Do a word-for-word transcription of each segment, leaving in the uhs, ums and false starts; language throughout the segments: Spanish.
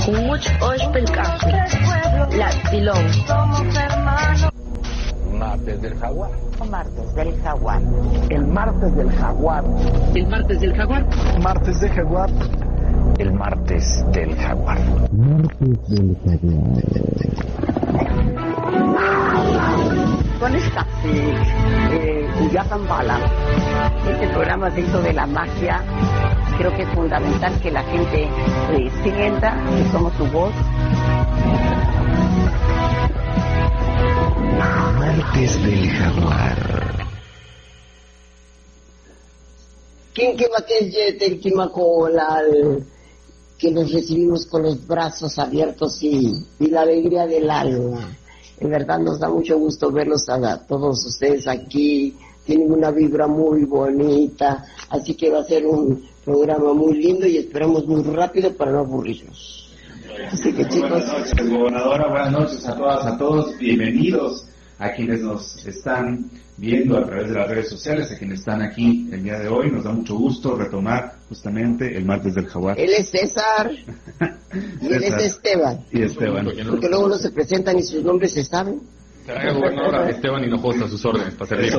Much Oshpelcasi, La Pilón. Martes del Jaguar. Martes del Jaguar. El martes del Jaguar. El martes del Jaguar. Martes de Jaguar. El martes del Jaguar. Martes del Jaguar. Con esta eh, Bala, este programa dentro de la magia, creo que es fundamental que la gente eh, sienta que somos su voz. Martes del Jaguar. ¿Quién que maquille Timacolal? Que nos recibimos con los brazos abiertos y, y la alegría del alma. En verdad nos da mucho gusto verlos a todos ustedes aquí. Tienen una vibra muy bonita, así que va a ser un programa muy lindo y esperamos muy rápido para no aburrirnos. Así que chicos, buenas noches, gobernadora, buenas noches a todas, a todos, bienvenidos a quienes nos están viendo a través de las redes sociales, a quienes están aquí el día de hoy. Nos da mucho gusto retomar justamente el martes del Jaguar. Él es César y él es Esteban. Y Esteban. Porque luego no se presentan y sus nombres se saben. Será gobernadora Esteban Hinojosa, a sus órdenes para servir.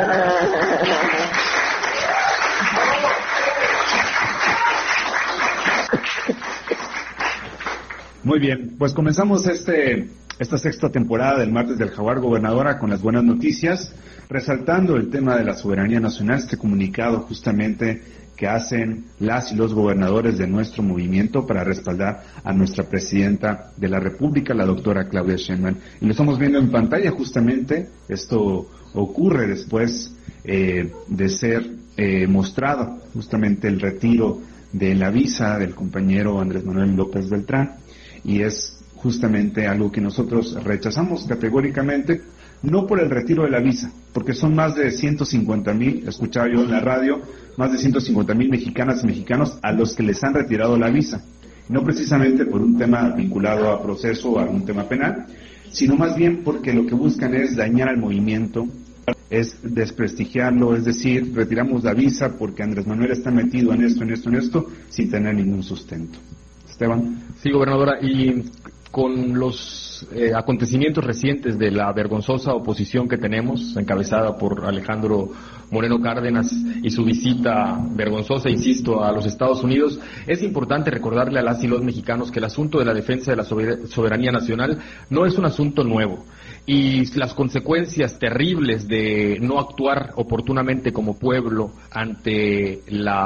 Muy bien, pues comenzamos este esta sexta temporada del Martes del Jaguar, gobernadora, con las buenas noticias, resaltando el tema de la soberanía nacional, este comunicado justamente que hacen las y los gobernadores de nuestro movimiento para respaldar a nuestra presidenta de la República, la doctora Claudia Sheinbaum. Y lo estamos viendo en pantalla justamente, esto ocurre después eh, de ser eh, mostrado justamente el retiro de la visa del compañero Andrés Manuel López Beltrán, y es justamente algo que nosotros rechazamos categóricamente, no por el retiro de la visa, porque son más de ciento cincuenta mil, escuchaba yo en la radio, más de ciento cincuenta mil mexicanas y mexicanos a los que les han retirado la visa, no precisamente por un tema vinculado a proceso o a un tema penal, sino más bien porque lo que buscan es dañar al movimiento, es desprestigiarlo, es decir, retiramos la visa porque Andrés Manuel está metido en esto, en esto, en esto, sin tener ningún sustento. Esteban. Sí, gobernadora, y con los eh, acontecimientos recientes de la vergonzosa oposición que tenemos, encabezada por Alejandro Moreno Cárdenas y su visita vergonzosa, insisto, a los Estados Unidos, es importante recordarle a las y los mexicanos que el asunto de la defensa de la soberanía nacional no es un asunto nuevo. Y las consecuencias terribles de no actuar oportunamente como pueblo ante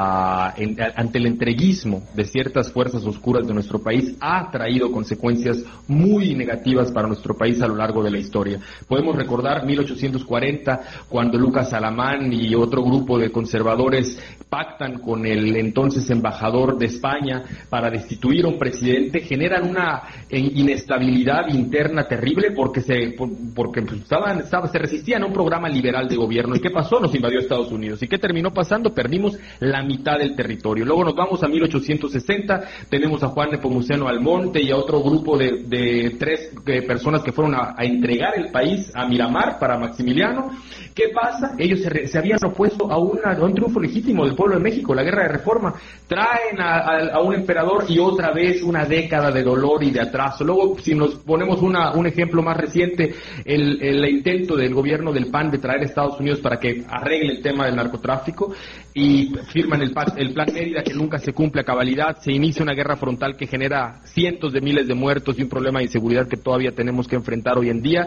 la en, ante el entreguismo de ciertas fuerzas oscuras de nuestro país ha traído consecuencias muy negativas para nuestro país a lo largo de la historia. Podemos recordar mil ochocientos cuarenta, cuando Lucas Alamán y otro grupo de conservadores pactan con el entonces embajador de España para destituir a un presidente, generan una inestabilidad interna terrible porque se porque pues, estaban, estaban, se resistían a un programa liberal de gobierno. ¿Y qué pasó? Nos invadió Estados Unidos. ¿Y qué terminó pasando? Perdimos la mitad del territorio. Luego nos vamos a mil ochocientos sesenta, tenemos a Juan Nepomuceno Almonte y a otro grupo de, de tres de personas que fueron a, a entregar el país a Miramar para Maximiliano. ¿Qué pasa? Ellos se, re, se habían opuesto a, una, a un triunfo legítimo del pueblo de México, la guerra de reforma. Traen a, a, a un emperador y otra vez una década de dolor y de atraso. Luego, si nos ponemos una, un ejemplo más reciente, el, el intento del gobierno del P A N de traer a Estados Unidos para que arregle el tema del narcotráfico, y firman el, el Plan Mérida, que nunca se cumple a cabalidad. Se inicia una guerra frontal que genera cientos de miles de muertos y un problema de inseguridad que todavía tenemos que enfrentar hoy en día,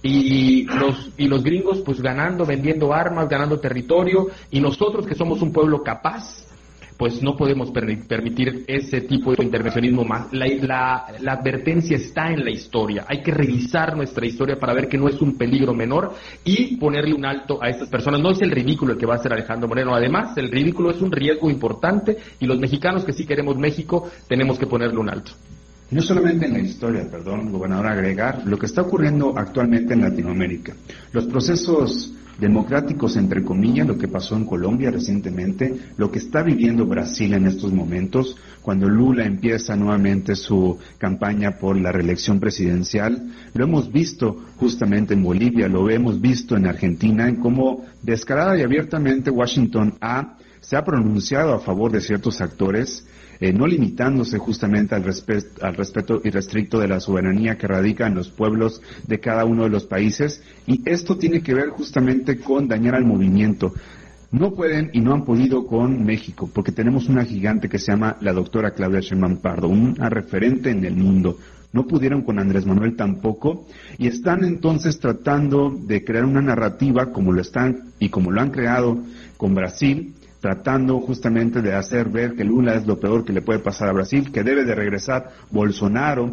y los, y los gringos pues ganando, vendiendo armas, ganando territorio, y nosotros que somos un pueblo capaz, pues no podemos per- permitir ese tipo de intervencionismo más. La, la, la advertencia está en la historia. Hay que revisar nuestra historia para ver que no es un peligro menor y ponerle un alto a estas personas. No es el ridículo el que va a hacer Alejandro Moreno. Además, el ridículo es un riesgo importante y los mexicanos que sí queremos México tenemos que ponerle un alto. No solamente en la historia, perdón, gobernador, agregar lo que está ocurriendo actualmente en Latinoamérica. Los procesos democráticos, entre comillas, lo que pasó en Colombia recientemente, lo que está viviendo Brasil en estos momentos, cuando Lula empieza nuevamente su campaña por la reelección presidencial, lo hemos visto justamente en Bolivia, lo hemos visto en Argentina, en cómo descarada y abiertamente Washington ha se ha pronunciado a favor de ciertos actores, eh, no limitándose justamente al, respe- al respeto irrestricto de la soberanía que radica en los pueblos de cada uno de los países, y esto tiene que ver justamente con dañar al movimiento. No pueden y no han podido con México, porque tenemos una gigante que se llama la doctora Claudia Sheinbaum Pardo, una referente en el mundo. No pudieron con Andrés Manuel tampoco, y están entonces tratando de crear una narrativa como lo están y como lo han creado con Brasil, tratando justamente de hacer ver que Lula es lo peor que le puede pasar a Brasil, que debe de regresar Bolsonaro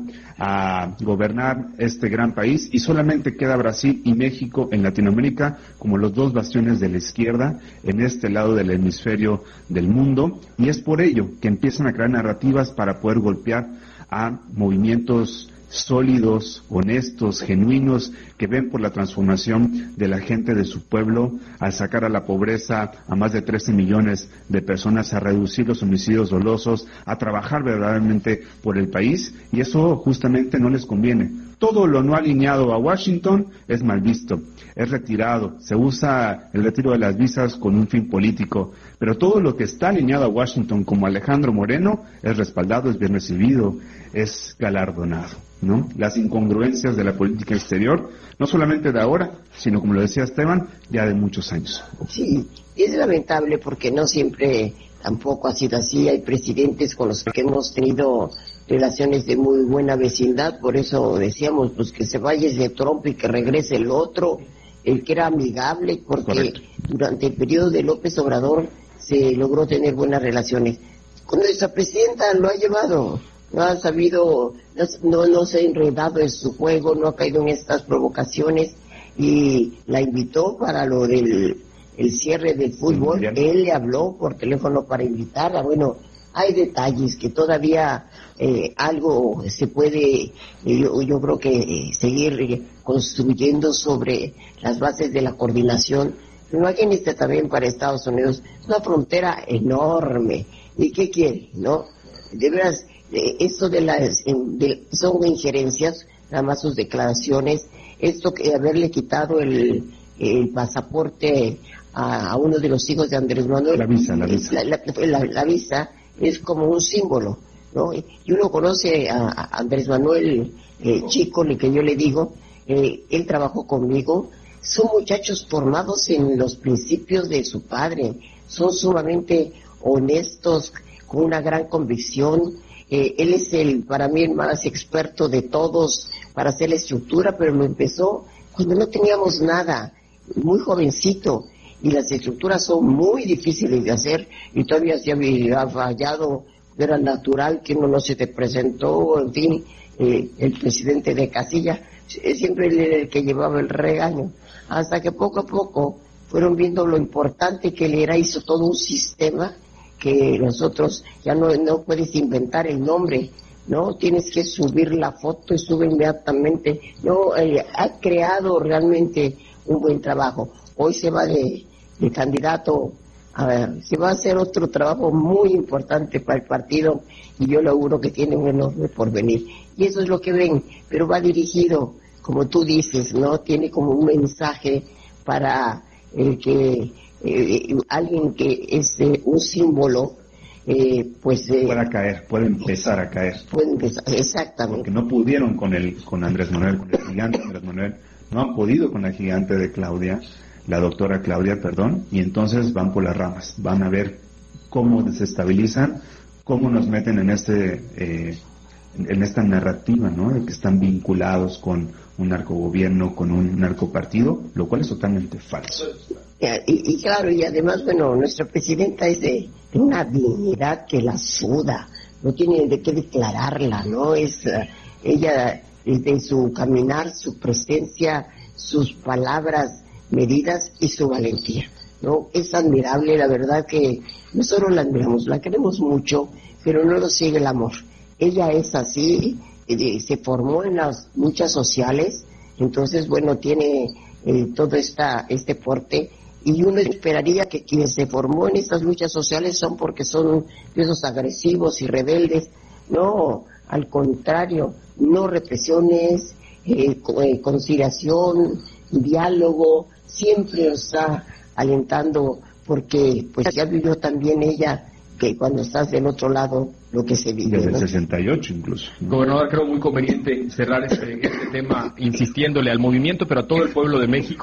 a gobernar este gran país, y solamente queda Brasil y México en Latinoamérica como los dos bastiones de la izquierda en este lado del hemisferio del mundo, y es por ello que empiezan a crear narrativas para poder golpear a movimientos sólidos, honestos, genuinos, que ven por la transformación de la gente de su pueblo, al sacar a la pobreza a más de trece millones de personas, a reducir los homicidios dolosos, a trabajar verdaderamente por el país, y eso justamente no les conviene. Todo lo no alineado a Washington es mal visto, es retirado, se usa el retiro de las visas con un fin político, pero todo lo que está alineado a Washington, como Alejandro Moreno, es respaldado, es bien recibido, es galardonado, ¿no? Las incongruencias de la política exterior, no solamente de ahora, sino, como lo decía Esteban, ya de muchos años. Sí, y es lamentable porque no siempre tampoco ha sido así. Hay presidentes con los que hemos tenido relaciones de muy buena vecindad, por eso decíamos pues que se vaya ese Trump y que regrese el otro, el que era amigable, porque Correcto. Durante el periodo de López Obrador se logró tener buenas relaciones. Con nuestra presidenta lo ha llevado, no ha sabido, no, no se ha enredado en su juego, no ha caído en estas provocaciones, y la invitó para lo del el cierre del fútbol. Bien. Él le habló por teléfono para invitarla. Bueno, hay detalles que todavía eh, algo se puede, eh, yo, yo creo que eh, seguir eh, construyendo sobre las bases de la coordinación. Imagínense también para Estados Unidos, una frontera enorme. ¿Y qué quiere, no? De veras, eh, esto de las, de, son injerencias, nada más sus declaraciones, esto que haberle quitado el, el pasaporte a, a uno de los hijos de Andrés Manuel. La visa, la visa. La, la, la, la visa es como un símbolo, ¿no? Y uno conoce a, a Andrés Manuel eh, Chico, el que yo le digo, eh, él trabajó conmigo, son muchachos formados en los principios de su padre, son sumamente honestos, con una gran convicción. Eh, él es el, para mí, el más experto de todos para hacer la estructura, pero lo empezó cuando no teníamos nada, muy jovencito, y las estructuras son muy difíciles de hacer, y todavía se había fallado, era natural que uno no se te presentó, en fin, eh, el presidente de Casilla, siempre él era el que llevaba el regaño, hasta que poco a poco fueron viendo lo importante que él era, hizo todo un sistema que nosotros ya no, no puedes inventar el nombre, no, tienes que subir la foto y sube inmediatamente, no, eh, ha creado realmente un buen trabajo. Hoy se va de, de candidato, a ver, se va a hacer otro trabajo muy importante para el partido, y yo le auguro que tiene un enorme porvenir, y eso es lo que ven, pero va dirigido, como tú dices, ¿no? Tiene como un mensaje para el que eh, alguien que es eh, un símbolo, eh, pues eh, pueda caer, puede empezar a caer. Puede empezar, exactamente. Porque no pudieron con el, con Andrés Manuel, con el gigante Andrés Manuel, no han podido con la gigante de Claudia, la doctora Claudia, perdón, y entonces van por las ramas, van a ver cómo desestabilizan, cómo nos meten en este, eh, en esta narrativa, ¿no? De que están vinculados con un narcogobierno, con un narcopartido, lo cual es totalmente falso. Y, y claro, y además, bueno, nuestra presidenta es de, de una dignidad que la suda, no tiene de qué declararla, ¿no? Es uh, ella, de su caminar, su presencia, sus palabras medidas y su valentía, ¿no? Es admirable, la verdad que nosotros la admiramos, la queremos mucho, pero no nos sigue el amor. Ella es así, eh, se formó en las luchas sociales, entonces, bueno, tiene eh, todo esta, este porte, y uno esperaría que quienes se formó en estas luchas sociales son porque son esos agresivos y rebeldes. No, al contrario, no represiones, eh, conciliación, diálogo, siempre nos está alentando porque pues ya vivió también ella que cuando estás del otro lado lo que se vive. Desde ¿no? el sesenta y ocho incluso. Gobernador, creo muy conveniente cerrar este, este tema insistiéndole al movimiento, pero a todo el pueblo de México